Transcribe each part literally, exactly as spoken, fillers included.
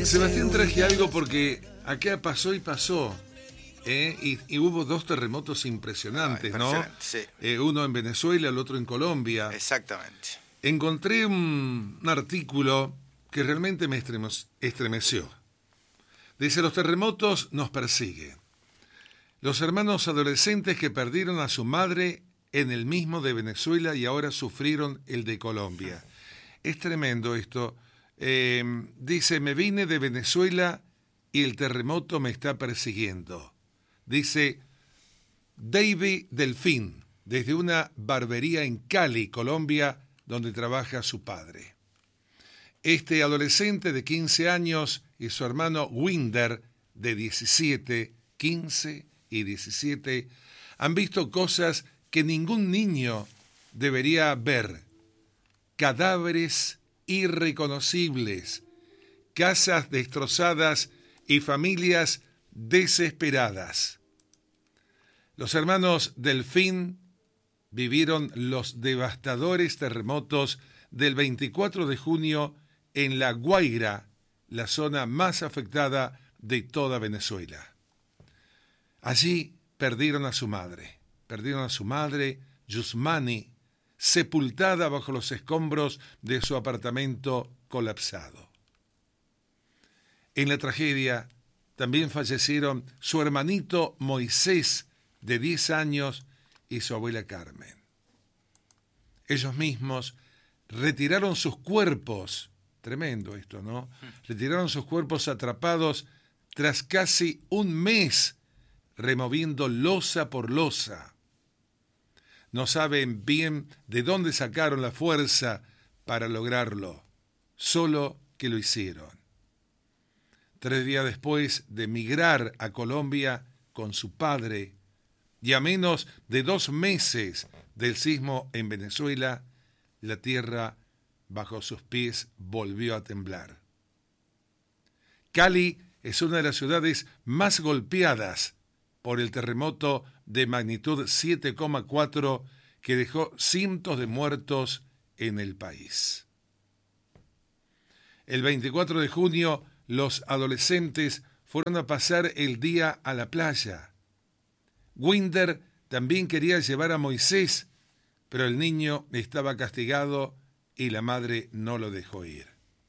Sebastián, traje algo porque acá pasó y pasó. ¿eh? Y, y hubo dos terremotos impresionantes, Ah, ¿no? impresionante, sí. Eh, uno en Venezuela, el otro en Colombia. Exactamente. Encontré un, un artículo que realmente me estreme- estremeció. Dice, los terremotos nos persiguen. Los hermanos adolescentes que perdieron a su madre en el mismo de Venezuela y ahora sufrieron el de Colombia. Es tremendo esto. Eh, dice, me vine de Venezuela y el terremoto me está persiguiendo. Dice David Delfín, desde una barbería en Cali, Colombia, donde trabaja su padre. Este adolescente de quince años y su hermano Winder, de diecisiete, quince y diecisiete, han visto cosas que ningún niño debería ver. Cadáveres irreconocibles, casas destrozadas y familias desesperadas. Los hermanos Delfín vivieron los devastadores terremotos del veinticuatro de junio en La Guaira, la zona más afectada de toda Venezuela. Allí perdieron a su madre, perdieron a su madre, Yusmani, sepultada bajo los escombros de su apartamento colapsado. En la tragedia también fallecieron su hermanito Moisés, de diez años, y su abuela Carmen. Ellos mismos retiraron sus cuerpos, tremendo esto, ¿no? Retiraron sus cuerpos atrapados tras casi un mes, removiendo losa por losa. No saben bien de dónde sacaron la fuerza para lograrlo, solo que lo hicieron. Tres días después de emigrar a Colombia con su padre y a menos de dos meses del sismo en Venezuela, la tierra bajo sus pies volvió a temblar. Cali es una de las ciudades más golpeadas por el terremoto de magnitud siete coma cuatro que dejó cientos de muertos en el país. El veinticuatro de junio, los adolescentes fueron a pasar el día a la playa. Winder también quería llevar a Moisés, pero el niño estaba castigado y la madre no lo dejó ir.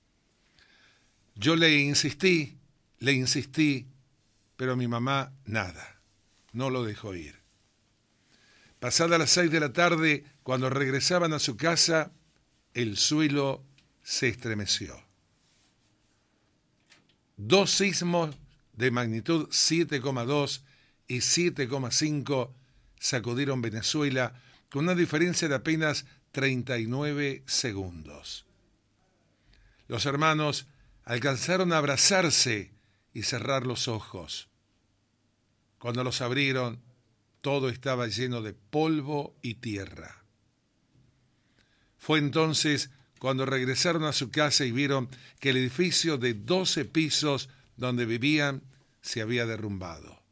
Yo le insistí, le insistí, pero mi mamá nada, no lo dejó ir. Pasada las seis de la tarde, cuando regresaban a su casa, el suelo se estremeció. Dos sismos de magnitud siete coma dos y siete coma cinco sacudieron Venezuela con una diferencia de apenas treinta y nueve segundos. Los hermanos alcanzaron a abrazarse y cerrar los ojos. Cuando los abrieron, todo estaba lleno de polvo y tierra. Fue entonces cuando regresaron a su casa y vieron que el edificio de doce pisos donde vivían se había derrumbado.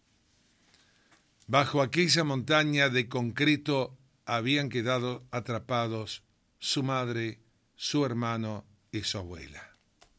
Bajo aquella montaña de concreto habían quedado atrapados su madre, su hermano y su abuela.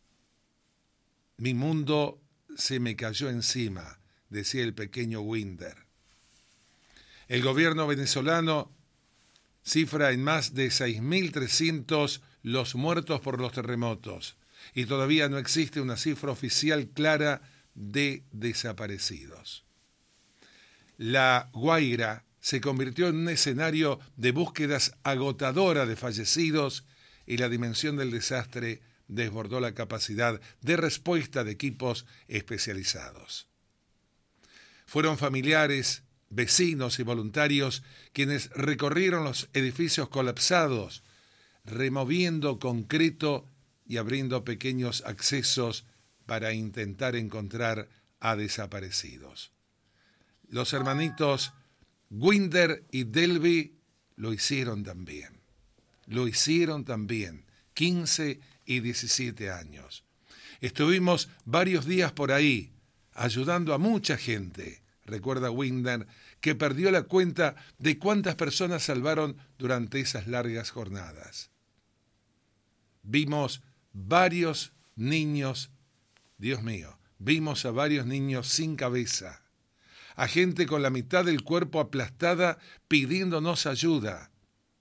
Mi mundo se me cayó encima, decía el pequeño Winder. El gobierno venezolano cifra en más de seis mil trescientos los muertos por los terremotos y todavía no existe una cifra oficial clara de desaparecidos. La Guaira se convirtió en un escenario de búsquedas agotadora de fallecidos y la dimensión del desastre desbordó la capacidad de respuesta de equipos especializados. Fueron familiares, vecinos y voluntarios quienes recorrieron los edificios colapsados, removiendo concreto y abriendo pequeños accesos para intentar encontrar a desaparecidos. Los hermanitos Winder y Delby lo hicieron también. Lo hicieron también, quince y diecisiete años. Estuvimos varios días por ahí, ayudando a mucha gente, recuerda Winder, que perdió la cuenta de cuántas personas salvaron durante esas largas jornadas. Vimos varios niños Dios mío, vimos a varios niños sin cabeza, a gente con la mitad del cuerpo aplastada pidiéndonos ayuda.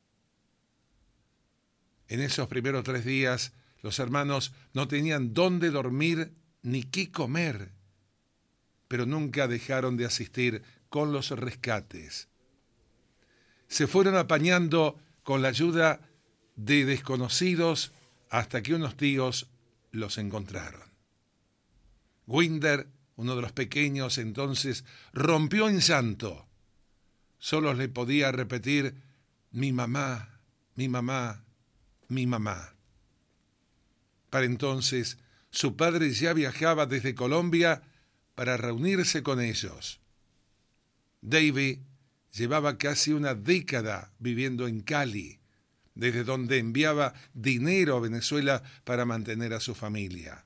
En esos primeros tres días, los hermanos no tenían dónde dormir ni qué comer, pero nunca dejaron de asistir con los rescates. Se fueron apañando con la ayuda de desconocidos hasta que unos tíos los encontraron. Winder, uno de los pequeños entonces, rompió en llanto. Solo le podía repetir, mi mamá, mi mamá, mi mamá. Para entonces, su padre ya viajaba desde Colombia para reunirse con ellos. Davy llevaba casi una década viviendo en Cali, desde donde enviaba dinero a Venezuela para mantener a su familia.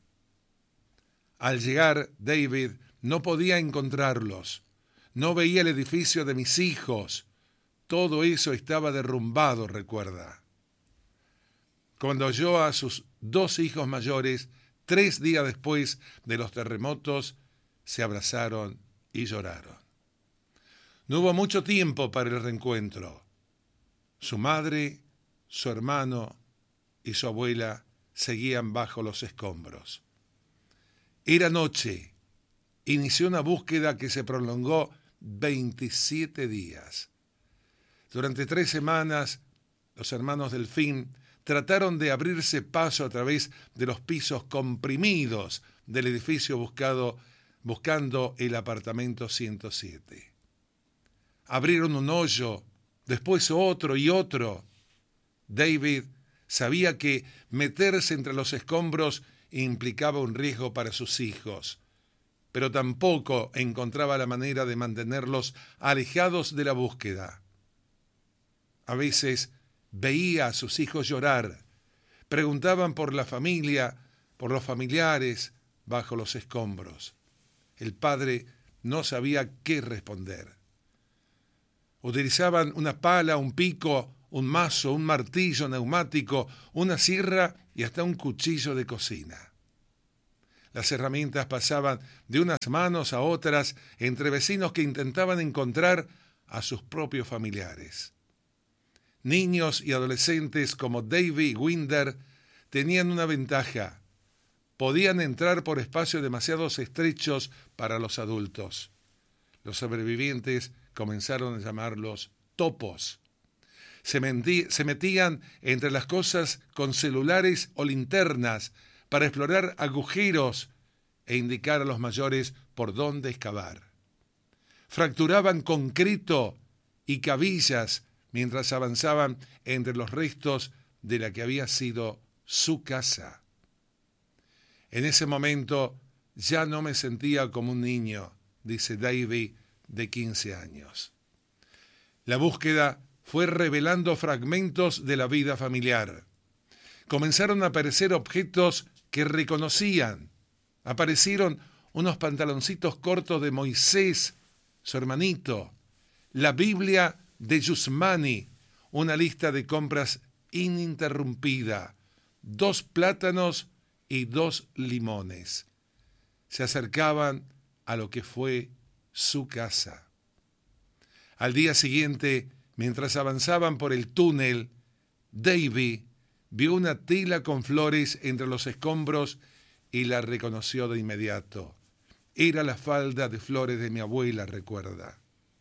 Al llegar, David no podía encontrarlos. No veía el edificio de mis hijos. Todo eso estaba derrumbado, recuerda. Cuando oyó a sus dos hijos mayores, tres días después de los terremotos, se abrazaron y lloraron. No hubo mucho tiempo para el reencuentro. Su madre, su hermano y su abuela seguían bajo los escombros. Era noche. Inició una búsqueda que se prolongó veintisiete días. Durante tres semanas, los hermanos Delfín trataron de abrirse paso a través de los pisos comprimidos del edificio buscado, buscando el apartamento ciento siete. Abrieron un hoyo, después otro y otro. David sabía que meterse entre los escombros implicaba un riesgo para sus hijos, pero tampoco encontraba la manera de mantenerlos alejados de la búsqueda. A veces veía a sus hijos llorar, preguntaban por la familia, por los familiares bajo los escombros. El padre no sabía qué responder. Utilizaban una pala, un pico, un mazo, un martillo neumático, una sierra y hasta un cuchillo de cocina. Las herramientas pasaban de unas manos a otras entre vecinos que intentaban encontrar a sus propios familiares. Niños y adolescentes como Davy Winder tenían una ventaja. Podían entrar por espacios demasiado estrechos para los adultos. Los sobrevivientes comenzaron a llamarlos topos. Se, mentí, se metían entre las cosas con celulares o linternas para explorar agujeros e indicar a los mayores por dónde excavar. Fracturaban concreto y cabillas mientras avanzaban entre los restos de la que había sido su casa. En ese momento ya no me sentía como un niño, dice Davy, de quince años. La búsqueda fue revelando fragmentos de la vida familiar. Comenzaron a aparecer objetos que reconocían. Aparecieron unos pantaloncitos cortos de Moisés, su hermanito, la Biblia de Yusmani, una lista de compras ininterrumpida, dos plátanos y dos limones. Se acercaban a lo que fue su casa. Al día siguiente, mientras avanzaban por el túnel, Davy vio una tela con flores entre los escombros y la reconoció de inmediato. Era la falda de flores de mi abuela, recuerda.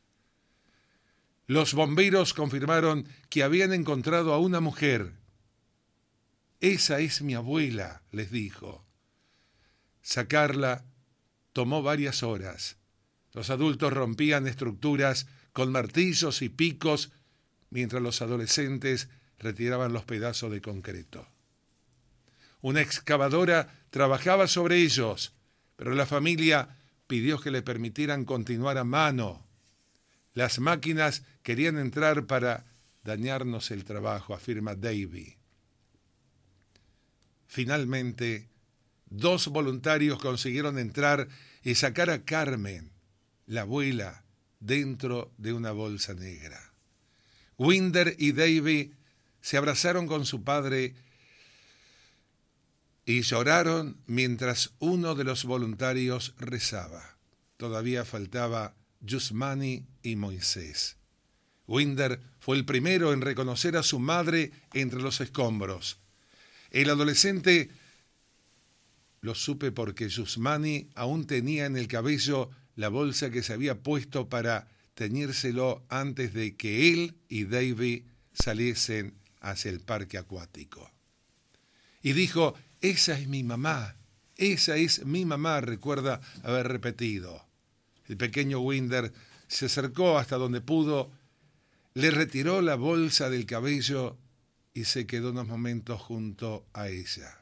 Los bomberos confirmaron que habían encontrado a una mujer. Esa es mi abuela, les dijo. Sacarla tomó varias horas. Los adultos rompían estructuras con martillos y picos, mientras los adolescentes retiraban los pedazos de concreto. Una excavadora trabajaba sobre ellos, pero la familia pidió que le permitieran continuar a mano. Las máquinas querían entrar para dañarnos el trabajo, afirma Davy. Finalmente, dos voluntarios consiguieron entrar y sacar a Carmen, la abuela, dentro de una bolsa negra. Winder y Davy se abrazaron con su padre y lloraron mientras uno de los voluntarios rezaba. Todavía faltaba Yusmani y Moisés. Winder fue el primero en reconocer a su madre entre los escombros. El adolescente lo supe porque Yusmani aún tenía en el cabello la bolsa que se había puesto para teñírselo antes de que él y David saliesen hacia el parque acuático. Y dijo: esa es mi mamá, esa es mi mamá, recuerda haber repetido. El pequeño Winder se acercó hasta donde pudo, le retiró la bolsa del cabello y se quedó unos momentos junto a ella.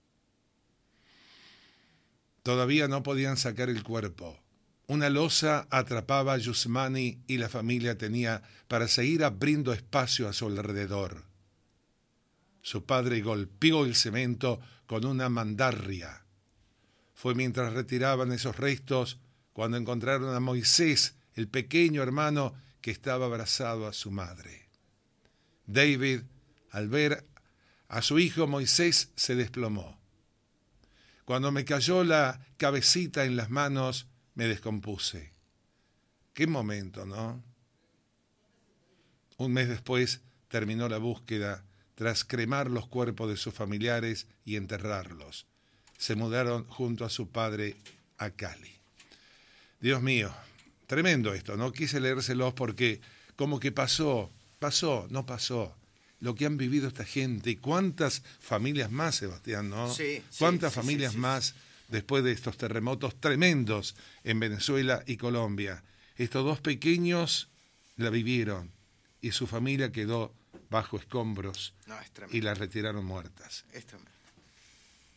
Todavía no podían sacar el cuerpo. Una losa atrapaba a Yusmani y la familia tenía para seguir abriendo espacio a su alrededor. Su padre golpeó el cemento con una mandarria. Fue mientras retiraban esos restos cuando encontraron a Moisés, el pequeño hermano que estaba abrazado a su madre. David, al ver a su hijo Moisés, se desplomó. Cuando me cayó la cabecita en las manos, me descompuse. Qué momento, ¿no? Un mes después terminó la búsqueda tras cremar los cuerpos de sus familiares y enterrarlos. Se mudaron junto a su padre a Cali. Dios mío, tremendo esto, ¿no? Quise leérselos porque como que pasó, pasó, no pasó. Lo que han vivido esta gente y cuántas familias más, Sebastián, ¿no? Sí, sí, cuántas sí, familias sí, sí, más sí. después de estos terremotos tremendos en Venezuela y Colombia. Estos dos pequeños la vivieron y su familia quedó bajo escombros No, es tremendo. y las retiraron muertas. Es tremendo.